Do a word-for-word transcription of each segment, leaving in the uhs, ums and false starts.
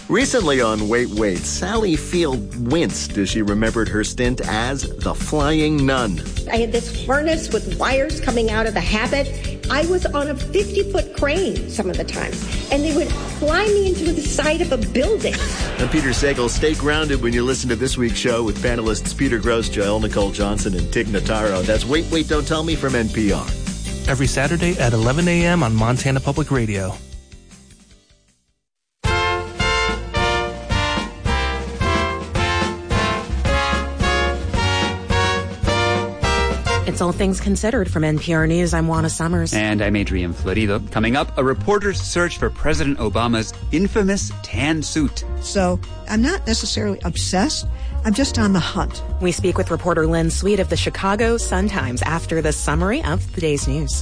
Recently on Wait, Wait, Sally Field winced as she remembered her stint as the Flying Nun. I had this harness with wires coming out of the habit. I was on a fifty-foot crane some of the time, and they would fly me into the side of a building. I'm Peter Sagal. Stay grounded when you listen to this week's show with panelists Peter Grosz, Joel Nicole Johnson, and Tig Notaro. That's Wait, Wait, Don't Tell Me from N P R. Every Saturday at eleven a.m. on Montana Public Radio. It's All Things Considered from N P R News. I'm Juana Summers. And I'm Adrian Florido. Coming up, a reporter's search for President Obama's infamous tan suit. So I'm not necessarily obsessed. I'm just on the hunt. We speak with reporter Lynn Sweet of the Chicago Sun-Times after the summary of the day's news.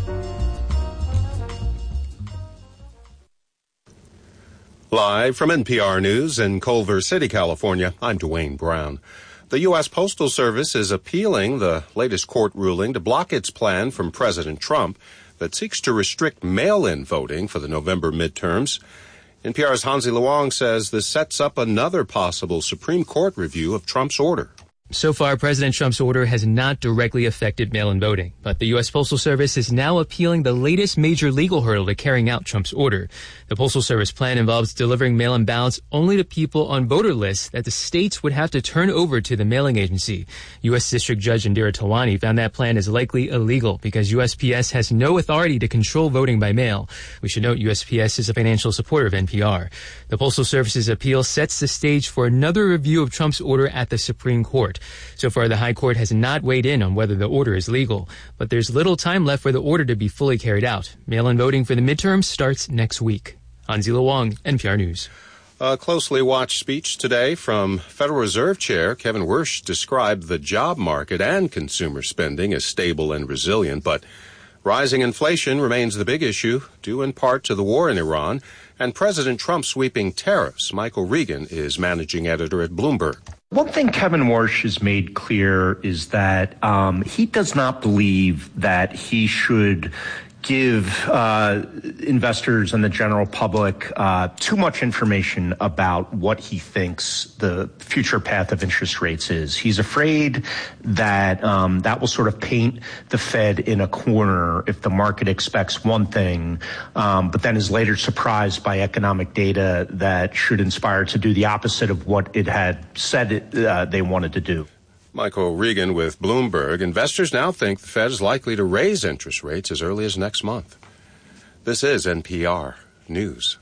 Live from N P R News in Culver City, California, I'm Dwayne Brown. The U S Postal Service is appealing the latest court ruling to block its plan from President Trump that seeks to restrict mail-in voting for the November midterms. N P R's Hansi Luong says this sets up another possible Supreme Court review of Trump's order. So far, President Trump's order has not directly affected mail-in voting, but the U S Postal Service is now appealing the latest major legal hurdle to carrying out Trump's order. The Postal Service plan involves delivering mail-in ballots only to people on voter lists that the states would have to turn over to the mailing agency. U S District Judge Indira Tawani found that plan is likely illegal because U S P S has no authority to control voting by mail. We should note U S P S is a financial supporter of N P R. The Postal Service's appeal sets the stage for another review of Trump's order at the Supreme Court. So far, the High Court has not weighed in on whether the order is legal, but there's little time left for the order to be fully carried out. Mail-in voting for the midterms starts next week. Hansi Luong, N P R News. A closely watched speech today from Federal Reserve Chair Kevin Warsh described the job market and consumer spending as stable and resilient, but rising inflation remains the big issue, due in part to the war in Iran and President Trump's sweeping tariffs. Michael Regan is managing editor at Bloomberg. One thing Kevin Warsh has made clear is that um, he does not believe that he should give uh, investors and the general public uh, too much information about what he thinks the future path of interest rates is. He's afraid that um, that will sort of paint the Fed in a corner if the market expects one thing, um, but then is later surprised by economic data that should inspire to do the opposite of what it had said it, uh, they wanted to do. Michael Regan with Bloomberg. Investors now think the Fed is likely to raise interest rates as early as next month. This is N P R News.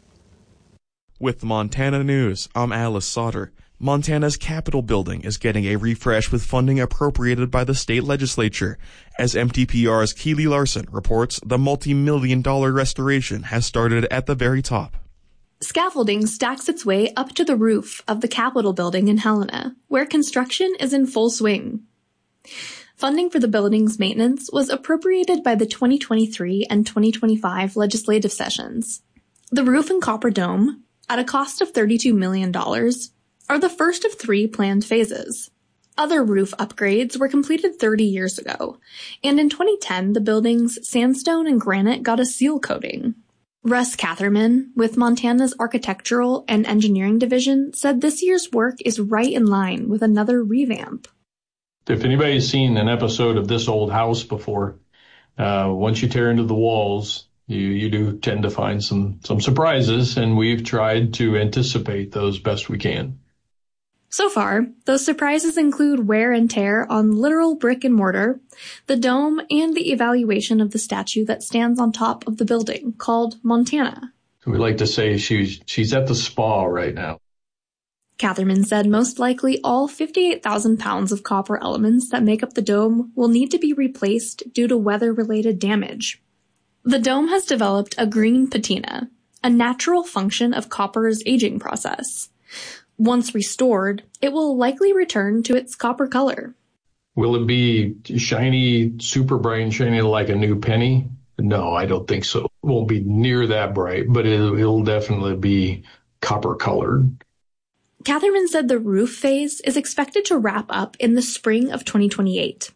With Montana News, I'm Alice Sauter. Montana's Capitol building is getting a refresh with funding appropriated by the state legislature. As M T P R's Keely Larson reports, the multi-million dollar restoration has started at the very top. Scaffolding stacks its way up to the roof of the Capitol building in Helena, where construction is in full swing. Funding for the building's maintenance was appropriated by the twenty twenty-three and twenty twenty-five legislative sessions. The roof and copper dome, at a cost of thirty-two million dollars, are the first of three planned phases. Other roof upgrades were completed thirty years ago, and in twenty ten the building's sandstone and granite got a seal coating. Russ Catherman, with Montana's Architectural and Engineering Division, said this year's work is right in line with another revamp. If anybody's seen an episode of This Old House before, uh, once you tear into the walls, you, you do tend to find some, some surprises, and we've tried to anticipate those best we can. So far, those surprises include wear and tear on literal brick and mortar, the dome, and the evaluation of the statue that stands on top of the building, called Montana. We like to say she's she's at the spa right now. Catherman said most likely all fifty-eight thousand pounds of copper elements that make up the dome will need to be replaced due to weather-related damage. The dome has developed a green patina, a natural function of copper's aging process. Once restored, it will likely return to its copper color. Will it be shiny, super bright and shiny like a new penny? No, I don't think so. It won't be near that bright, but it'll, it'll definitely be copper colored. Catherman said the roof phase is expected to wrap up in the spring of twenty twenty-eight.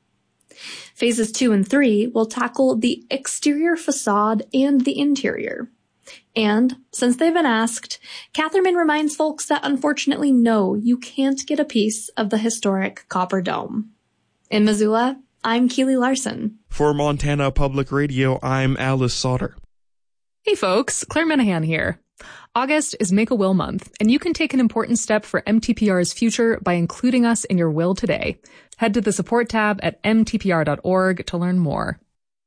Phases two and three will tackle the exterior facade and the interior. And since they've been asked, Catherman reminds folks that unfortunately, no, you can't get a piece of the historic Copper Dome. In Missoula, I'm Keely Larson. For Montana Public Radio, I'm Alice Sauter. Hey folks, Claire Minahan here. August is Make a Will Month, and you can take an important step for M T P R's future by including us in your will today. Head to the support tab at m t p r dot org to learn more.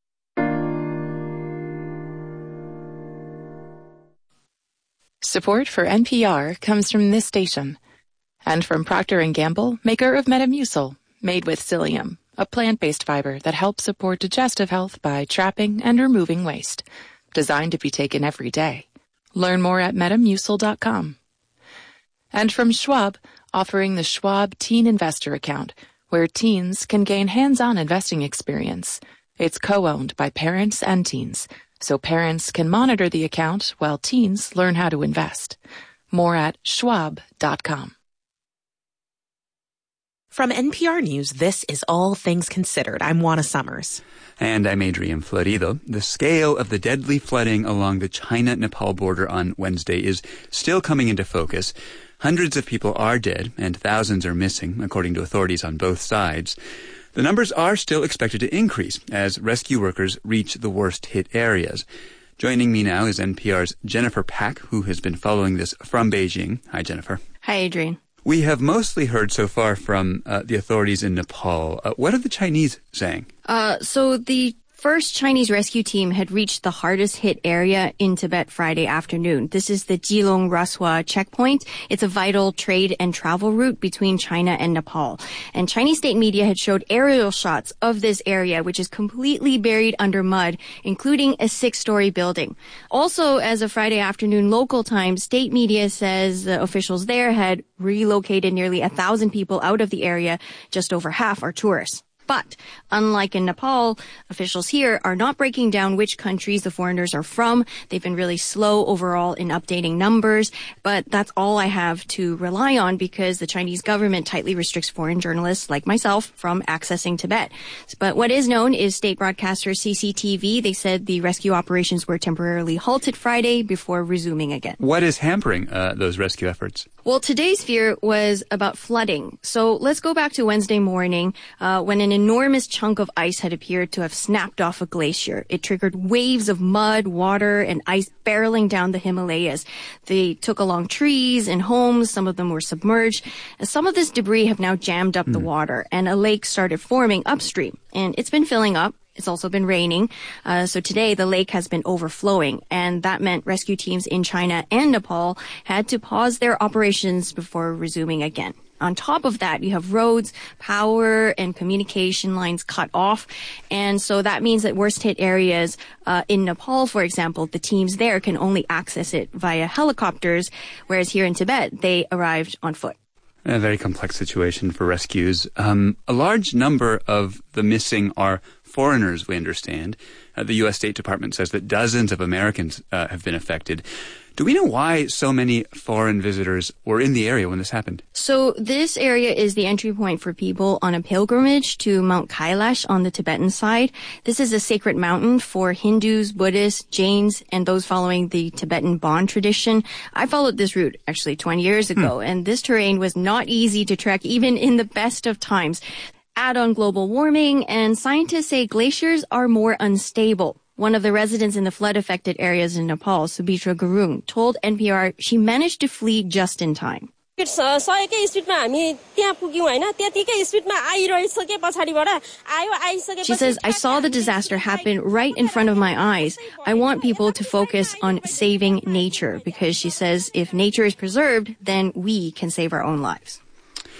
Support for N P R comes from this station and from Procter and Gamble, maker of Metamucil, made with psyllium, a plant-based fiber that helps support digestive health by trapping and removing waste. Designed to be taken every day. Learn more at metamucil dot com. And from Schwab, offering the Schwab Teen Investor Account, where teens can gain hands-on investing experience. It's co-owned by parents and teens, so parents can monitor the account while teens learn how to invest. More at schwab dot com. From N P R News, this is All Things Considered. I'm Juana Summers. And I'm Adrian Florido. The scale of the deadly flooding along the China-Nepal border on Wednesday is still coming into focus. Hundreds of people are dead and thousands are missing, according to authorities on both sides. The numbers are still expected to increase as rescue workers reach the worst-hit areas. Joining me now is N P R's Jennifer Pack, who has been following this from Beijing. Hi, Jennifer. Hi, Adrian. We have mostly heard so far from uh, the authorities in Nepal. Uh, what are the Chinese saying? Uh, so the first Chinese rescue team had reached the hardest hit area in Tibet Friday afternoon. This is the Jilong Raswa checkpoint. It's a vital trade and travel route between China and Nepal. And Chinese state media had showed aerial shots of this area, which is completely buried under mud, including a six-story building. Also, as of Friday afternoon local time, state media says the officials there had relocated nearly a thousand people out of the area. Just over half are tourists. But unlike in Nepal, officials here are not breaking down which countries the foreigners are from. They've been really slow overall in updating numbers, but that's all I have to rely on because the Chinese government tightly restricts foreign journalists like myself from accessing Tibet. But what is known is state broadcaster C C T V. They said the rescue operations were temporarily halted Friday before resuming again. What is hampering uh, those rescue efforts? Well, today's fear was about flooding. So let's go back to Wednesday morning uh, when an enormous chunk of ice had appeared to have snapped off a glacier. It triggered waves of mud, water, and ice barreling down the Himalayas. They took along trees and homes. Some of them were submerged. And some of this debris have now jammed up mm. the water, and a lake started forming upstream. And it's been filling up. It's also been raining. Uh, so today the lake has been overflowing, and that meant rescue teams in China and Nepal had to pause their operations before resuming again. On top of that, you have roads, power, and communication lines cut off. And so that means that worst hit areas uh, in Nepal, for example, the teams there can only access it via helicopters, whereas here in Tibet, they arrived on foot. A very complex situation for rescues. Um, a large number of the missing are foreigners, we understand. Uh, the U S State Department says that dozens of Americans uh, have been affected. Do we know why so many foreign visitors were in the area when this happened? So this area is the entry point for people on a pilgrimage to Mount Kailash on the Tibetan side. This is a sacred mountain for Hindus, Buddhists, Jains, and those following the Tibetan Bon tradition. I followed this route actually twenty years ago, hmm. and this terrain was not easy to trek even in the best of times. Add on global warming, and scientists say glaciers are more unstable. One of the residents in the flood-affected areas in Nepal, Subhitra Gurung, told N P R she managed to flee just in time. She says, I saw the disaster happen right in front of my eyes. I want people to focus on saving nature because she says if nature is preserved, then we can save our own lives.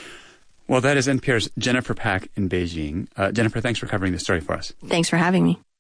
Well, that is N P R's Jennifer Pack in Beijing. Uh, Jennifer, thanks for covering this story for us. Thanks for having me.